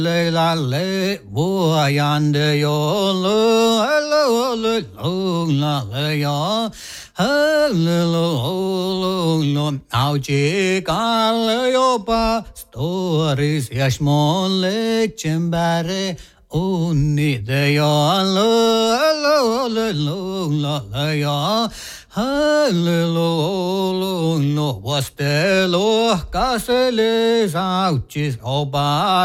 la le voyande yo lo la le yo lo au che cal yo pa stories yashmon le chembare Unni de yo lo la yo Hallelujah, was the Lord, Castle, Ouches, Oba.